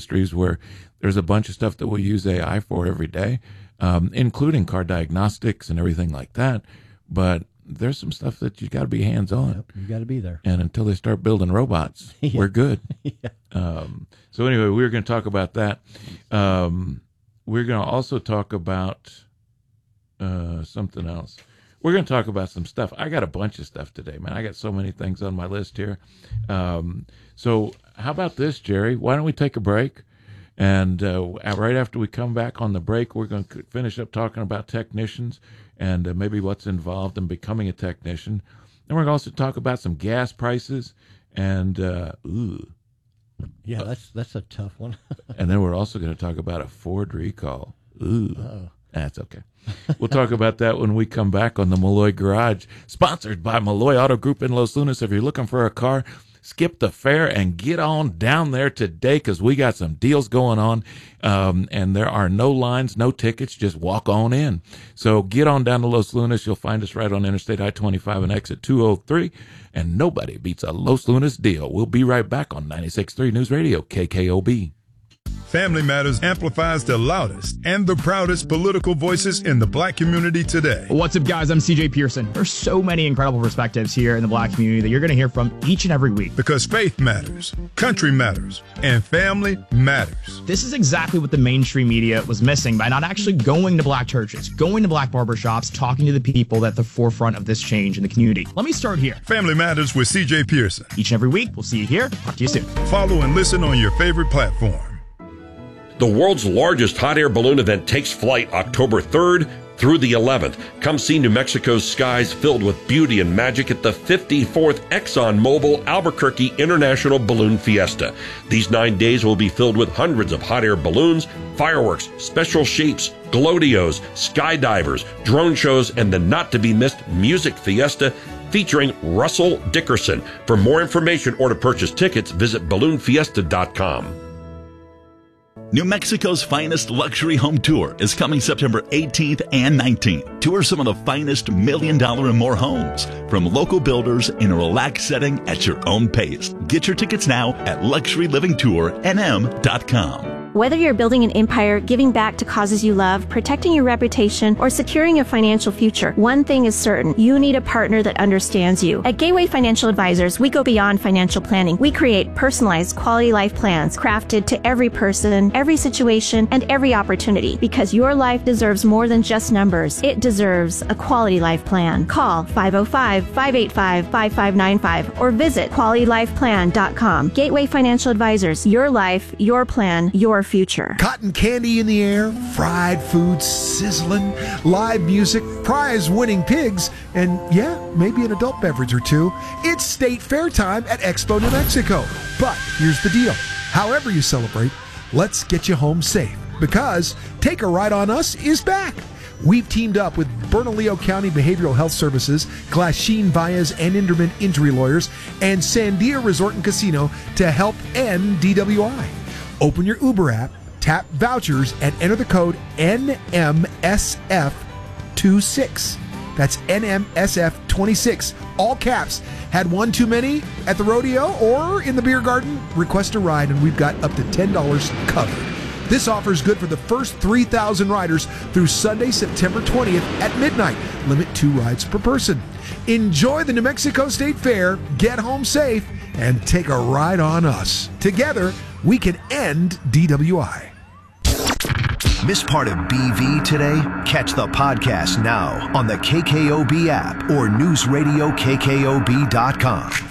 industries where there's a bunch of stuff that we use AI for every day, including car diagnostics and everything like that. But there's some stuff that you got to be hands-on. Yep, you got to be there. And until they start building robots, we're good. So anyway, we're going to talk about that. We're going to also talk about something else. We're going to talk about some stuff. I got a bunch of stuff today, man. I got so many things on my list here. So how about this, Jerry? Why don't we take a break? And right after we come back on the break, we're going to finish up talking about technicians and maybe what's involved in becoming a technician. And we're going to also talk about some gas prices and, Yeah, that's a tough one. And then we're also going to talk about a Ford recall. That's okay. We'll talk about that when we come back on the Malloy Garage, sponsored by Malloy Auto Group in Los Lunas. If you're looking for a car, skip the fair and get on down there today because we got some deals going on, and there are no lines, no tickets. Just walk on in. So get on down to Los Lunas. You'll find us right on Interstate I-25 and exit 203, and nobody beats a Los Lunas deal. We'll be right back on 96.3 News Radio, KKOB. Family Matters amplifies the loudest and the proudest political voices in the Black community today. What's up, guys? I'm CJ Pearson. There's so many incredible perspectives here in the Black community that you're going to hear from each and every week. Because faith matters, country matters, and family matters. This is exactly what the mainstream media was missing by not actually going to Black churches, going to Black barbershops, talking to the people at the forefront of this change in the community. Let me start here. Family Matters with CJ Pearson. Each and every week. We'll see you here. Talk to you soon. Follow and listen on your favorite platform. The world's largest hot air balloon event takes flight October 3rd through the 11th. Come see New Mexico's skies filled with beauty and magic at the 54th ExxonMobil Albuquerque International Balloon Fiesta. These 9 days will be filled with hundreds of hot air balloons, fireworks, special shapes, glow-dios, skydivers, drone shows, and the not-to-be-missed music fiesta featuring Russell Dickerson. For more information or to purchase tickets, visit balloonfiesta.com. New Mexico's finest luxury home tour is coming September 18th and 19th. Tour some of the finest $1 million and more homes from local builders in a relaxed setting at your own pace. Get your tickets now at luxurylivingtournm.com. Whether you're building an empire, giving back to causes you love, protecting your reputation, or securing a financial future, one thing is certain. You need a partner that understands you. At Gateway Financial Advisors, we go beyond financial planning. We create personalized quality life plans crafted to every person, every situation, and every opportunity. Because your life deserves more than just numbers. It deserves a quality life plan. Call 505-585-5595 or visit QualityLifePlan.com. Gateway Financial Advisors, your life, your plan, your future. Cotton candy in the air, fried food sizzling, live music, prize-winning pigs, and yeah, maybe an adult beverage or two. It's State Fair time at Expo New Mexico. But here's the deal. However you celebrate, let's get you home safe because Take a Ride on Us is back. We've teamed up with Bernalillo County Behavioral Health Services, Glasheen Valles and Inderman Injury Lawyers, and Sandia Resort and Casino to help end DWI. Open your Uber app, tap vouchers, and enter the code NMSF26. That's NMSF26. All caps. Had one too many at the rodeo or in the beer garden? Request a ride, and we've got up to $10 covered. This offer is good for the first 3,000 riders through Sunday, September 20th at midnight. Limit 2 rides per person. Enjoy the New Mexico State Fair, get home safe, and take a ride on us. Together, we can end DWI. Miss part of BV today? Catch the podcast now on the KKOB app or newsradiokkob.com.